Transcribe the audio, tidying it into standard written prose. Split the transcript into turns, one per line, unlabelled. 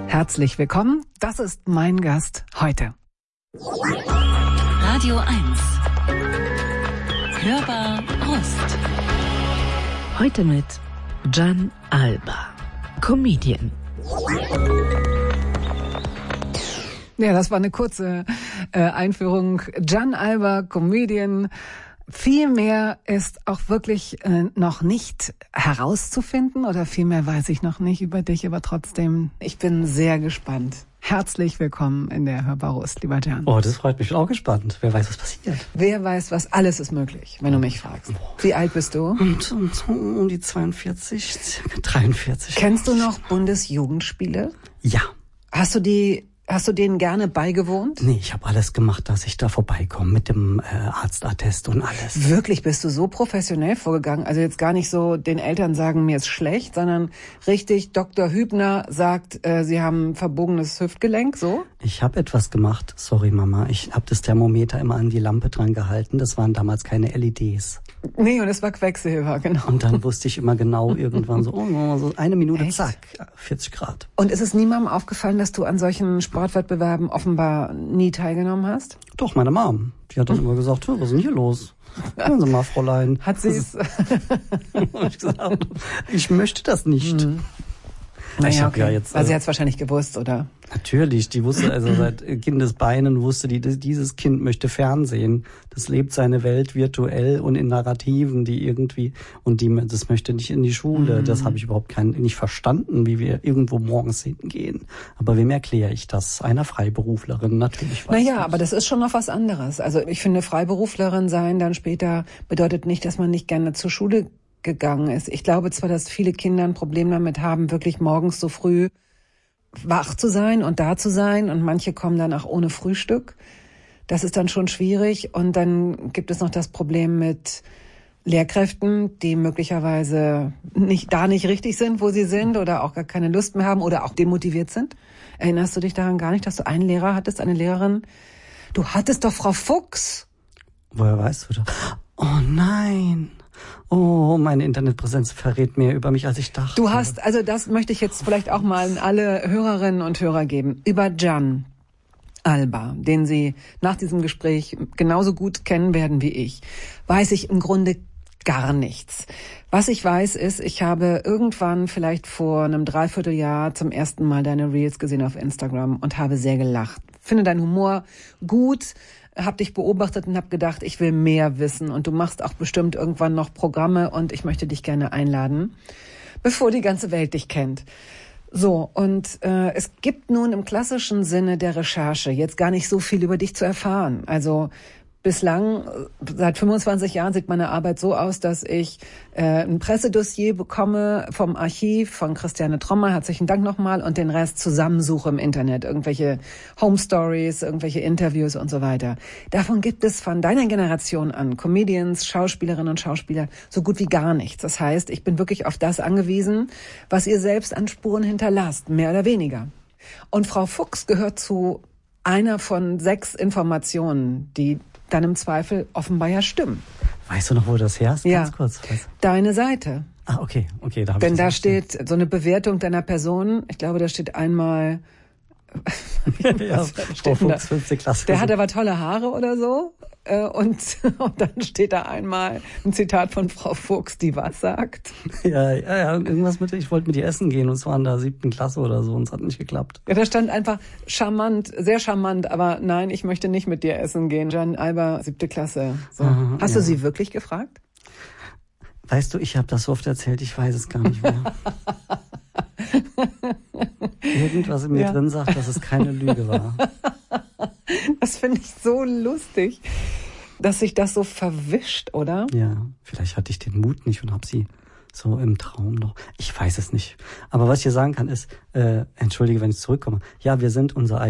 Herzlich willkommen, das ist mein Gast heute.
Radio 1. Hörbar Brust.
Heute mit Gian Alba, Comedian.
Ja, das war eine kurze Einführung. Gian Alba, Comedian. Viel mehr ist auch wirklich noch nicht herauszufinden oder viel mehr weiß ich noch nicht über dich, aber trotzdem, ich bin sehr gespannt. Herzlich willkommen in der Hörbar Brust, lieber Gian.
Oh, das freut mich. Ich bin auch gespannt. Wer weiß, was passiert.
Wer weiß, was alles ist möglich, wenn du mich fragst. Wie alt bist du?
Um die 42, circa 43.
Kennst du noch Bundesjugendspiele?
Ja.
Hast du denen gerne beigewohnt?
Nee, ich habe alles gemacht, dass ich da vorbeikomme mit dem Arztattest und alles.
Wirklich, bist du so professionell vorgegangen? Also jetzt gar nicht so den Eltern sagen, mir ist schlecht, sondern richtig, Dr. Hübner sagt, sie haben verbogenes Hüftgelenk, so?
Ich habe etwas gemacht. Sorry, Mama. Ich habe das Thermometer immer an die Lampe dran gehalten. Das waren damals keine LEDs.
Nee, und es war Quecksilber, genau.
Und dann wusste ich immer genau irgendwann so eine Minute,
Echt?
zack, 40 Grad.
Und ist es niemandem aufgefallen, dass du an solchen Sportwettbewerben offenbar nie teilgenommen hast?
Doch, meine Mom. Die hat dann immer gesagt, was ist denn hier los? Hören Sie mal, Fräulein.
Hat sie es?
Ich gesagt, ich möchte das nicht.
Naja,
hab
okay.
ja jetzt,
Weil sie hat es wahrscheinlich gewusst, oder?
Natürlich, die wusste also seit Kindesbeinen wusste die, dieses Kind möchte Fernsehen. Das lebt seine Welt virtuell und in Narrativen, die irgendwie das möchte nicht in die Schule. Das habe ich überhaupt nicht verstanden, wie wir irgendwo morgens hingehen. Aber wem erkläre ich das? Einer Freiberuflerin natürlich.
Naja, aber das ist schon noch was anderes. Also ich finde, Freiberuflerin sein dann später bedeutet nicht, dass man nicht gerne zur Schule gegangen ist. Ich glaube zwar, dass viele Kinder ein Problem damit haben, wirklich morgens so früh wach zu sein und da zu sein, und manche kommen dann auch ohne Frühstück. Das ist dann schon schwierig, und dann gibt es noch das Problem mit Lehrkräften, die möglicherweise nicht richtig sind, wo sie sind, oder auch gar keine Lust mehr haben oder auch demotiviert sind. Erinnerst du dich daran gar nicht, dass du einen Lehrer hattest, eine Lehrerin? Du hattest doch Frau Fuchs.
Woher weißt du das? Oh nein. Oh, meine Internetpräsenz verrät mehr über mich, als ich dachte.
Du hast, also das möchte ich jetzt vielleicht auch mal an alle Hörerinnen und Hörer geben, über Gian Alba, den Sie nach diesem Gespräch genauso gut kennen werden wie ich, weiß ich im Grunde gar nichts. Was ich weiß ist, ich habe irgendwann vielleicht vor einem Dreivierteljahr zum ersten Mal deine Reels gesehen auf Instagram und habe sehr gelacht. Finde deinen Humor gut, habe dich beobachtet und habe gedacht, ich will mehr wissen, und du machst auch bestimmt irgendwann noch Programme und ich möchte dich gerne einladen, bevor die ganze Welt dich kennt. So, und es gibt nun im klassischen Sinne der Recherche jetzt gar nicht so viel über dich zu erfahren. Also bislang, seit 25 Jahren sieht meine Arbeit so aus, dass ich ein Pressedossier bekomme vom Archiv von Christiane Trommer, herzlichen Dank nochmal, und den Rest zusammensuche im Internet, irgendwelche Home Stories, irgendwelche Interviews und so weiter. Davon gibt es von deiner Generation an Comedians, Schauspielerinnen und Schauspieler so gut wie gar nichts. Das heißt, ich bin wirklich auf das angewiesen, was ihr selbst an Spuren hinterlasst, mehr oder weniger. Und Frau Fuchs gehört zu einer von 6 Informationen, die dann im Zweifel offenbar ja stimmen.
Weißt du noch, wo das her ist?
Ja,
Ganz kurz.
deine Seite.
Ah, okay, da habe ich
Denn da
das
steht so eine Bewertung deiner Person. Ich glaube, da steht einmal
ja, Frau Fuchs, 5. Klasse.
Der hat aber tolle Haare oder so. Und dann steht da einmal ein Zitat von Frau Fuchs, die was sagt.
Ja, irgendwas mit, ich wollte mit ihr essen gehen, und es war in der 7. Klasse oder so, und es hat nicht geklappt.
Ja, da stand einfach charmant, sehr charmant, aber nein, ich möchte nicht mit dir essen gehen. Gian Alba, 7. Klasse. So. Hast du sie wirklich gefragt?
Weißt du, ich habe das so oft erzählt, ich weiß es gar nicht mehr. Irgendwas in mir drin sagt, dass es keine Lüge war.
Das finde ich so lustig, dass sich das so verwischt, oder?
Ja, vielleicht hatte ich den Mut nicht und habe sie so im Traum noch. Ich weiß es nicht. Aber was ich dir sagen kann ist, entschuldige, wenn ich zurückkomme. Ja, wir sind unser